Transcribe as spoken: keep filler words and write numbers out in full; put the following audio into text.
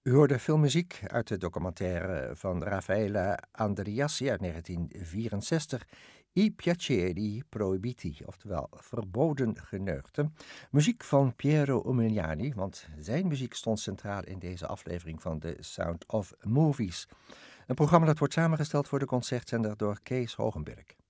U hoorde filmmuziek uit de documentaire van Raffaele Andriassi uit negentien vierenzestig, I Piaceri Proibiti, oftewel Verboden Geneugten. Muziek van Piero Umiliani, want zijn muziek stond centraal in deze aflevering van The Sound of Movies. Een programma dat wordt samengesteld voor de concertzender door Kees Hogenberg.